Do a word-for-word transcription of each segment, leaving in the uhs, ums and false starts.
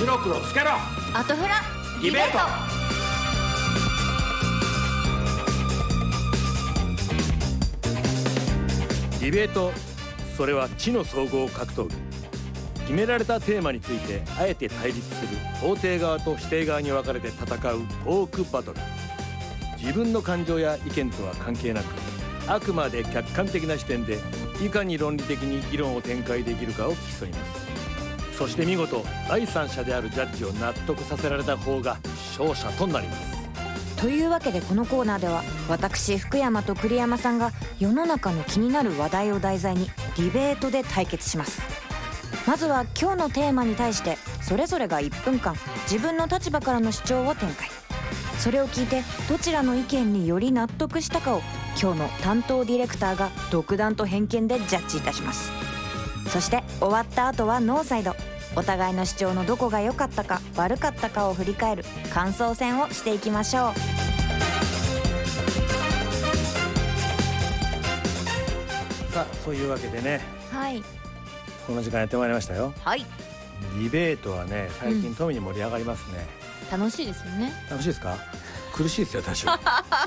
白黒つけろ。 アトフラディベート。ディベート、それは知の総合格闘技。決められたテーマについてあえて対立する肯定側と否定側に分かれて戦うトークバトル。自分の感情や意見とは関係なく、あくまで客観的な視点でいかに論理的に議論を展開できるかを競います。そして見事第三者であるジャッジを納得させられた方が勝者となります。 というわけで、このコーナーでは私福山と栗山さんが世の中の気になる話題を題材にディベートで対決します。まずは今日のテーマに対してそれぞれがいっぷんかん自分の立場からの主張を展開。それを聞いてどちらの意見により納得したかを今日の担当ディレクターが独断と偏見でジャッジいたします。そして終わった後はノーサイド、お互いの主張のどこが良かったか悪かったかを振り返る感想戦をしていきましょう。 さあ、そういうわけでね、 はい、 この時間やってまいりましたよ。 はい、 ディベートはね、最近富に盛り上がりますね、 うん、楽しいですよね。 楽しいですか？苦しいですよ、私は。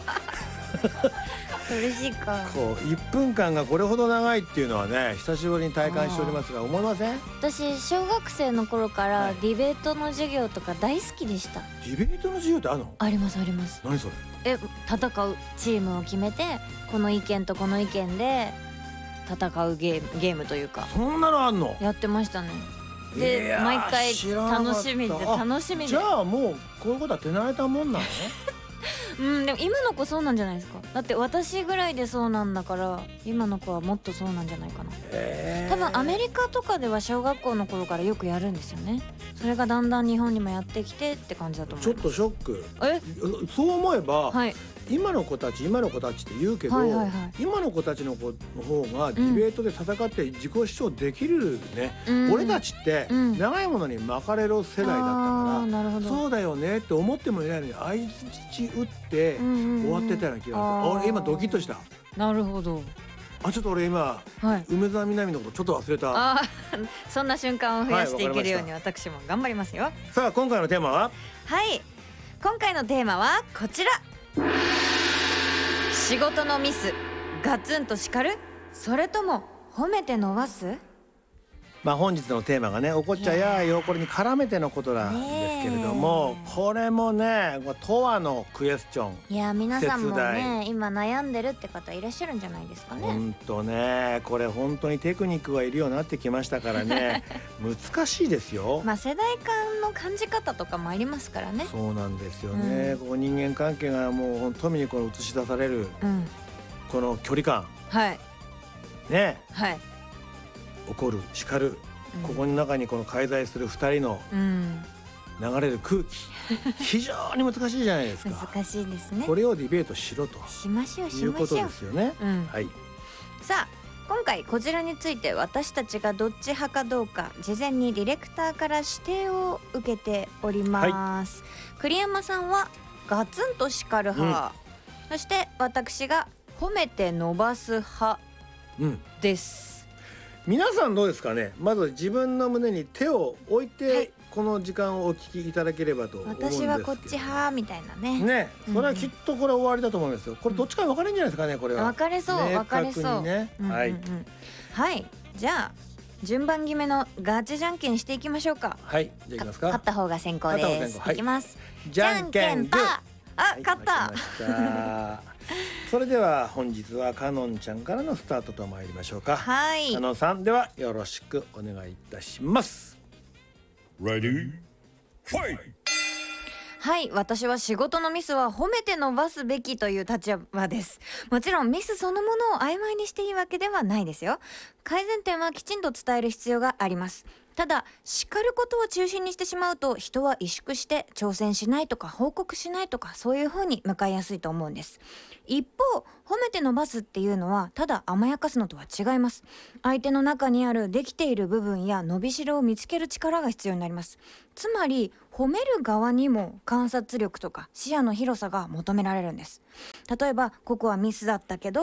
苦しいか。 こういっぷんかんがこれほど長いっていうのはね、久しぶりに体感しておりますが、思いません？ 私小学生の頃からディベートの授業とか大好きでした、はい、 ディベートの授業ってあるの？ ありますあります。 何それ？ え、戦うチームを決めて、この意見とこの意見で戦うゲーム、ゲームというか、 そんなのあんの？ やってましたね。で、毎回楽しみで楽しみで。 じゃあもうこういうことは手慣れたもんなの？ うん、でも今の子そうなんじゃないですか。だって私ぐらいでそうなんだから、今の子はもっとそうなんじゃないかな。多分アメリカとかでは小学校の頃からよくやるんですよね。それがだんだん日本にもやってきてって感じだと思います。 ちょっとショック。 え、 そう思えば、はい、今の子たち今の子たちって言うけど、はいはいはい、今の子たちの子の方がディベートで戦って自己主張できるね、うん、俺たちって長いものに巻かれる世代だったから、うん、そうだよねって思ってもいないのに相づち打って終わってたような気がする、うんうんうん、俺今ドキッとした。 なるほど。 あ、ちょっと俺今、はい、梅澤美波のことちょっと忘れた。 あそんな瞬間を増やしていけるように私も頑張りますよ。 さあ、今回のテーマは？ はい、今回のテーマはこちら。仕事のミス、ガツンと叱る？それとも褒めて伸ばす？ まあ本日のテーマがね、おこっちゃやよこれに絡めてのことなんですけれども、これもね、とわのクエスチョン。 いや、皆さんもね、今悩んでるって方いらっしゃるんじゃないですかね。 本当ね、これ本当にテクニックがいるようになってきましたからね。難しいですよ。 まあ世代間の感じ方とかもありますからね。 そうなんですよね、うん、ここ人間関係がもう富にこの映し出される、うん、この距離感、はいね、はい、怒る叱る、うん、ここの中にこの介在するふたりの流れる空気、うん、非常に難しいじゃないですか。 難しいですね。 これをディベートしろとしましょうしましょういうことですよね、うん、はい。 さあ、今回こちらについて私たちがどっち派かどうか事前にディレクターから指定を受けております、はい、栗山さんはガツンと叱る派、うん、そして私が褒めて伸ばす派です、 うん、皆さんどうですかね。まず自分の胸に手を置いて、はい、この時間をお聞きいただければと思うんですけど、 私はこっち派みたいなね。 ね、それはきっとこれ終わりだと思うんですよ。これどっちか分かれるんじゃないですかね。これは分かれそう、分かれそう、 ね、うんうんうん、はい、 はい。じゃあ順番決めのガチじゃんけんしていきましょうか。 はい、じゃあいきますか。 勝った方が先行です。はい、いきます。 じゃんけんパー。 あ、はい、勝った。 それでは本日はかのんちゃんからのスタートと参りましょうか。 はい。 かのんさん、ではよろしくお願いいたします。 Ready? Fight! はい、私は仕事のミスは褒めて伸ばすべきという立場です。もちろんミスそのものを曖昧にしていいわけではないですよ。改善点はきちんと伝える必要があります。ただ、叱ることを中心にしてしまうと人は萎縮して挑戦しないとか報告しないとか、そういう風に向かいやすいと思うんです。一方、褒めて伸ばすっていうのはただ甘やかすのとは違います。相手の中にあるできている部分や伸びしろを見つける力が必要になります。つまり褒める側にも観察力とか視野の広さが求められるんです。例えば、ここはミスだったけど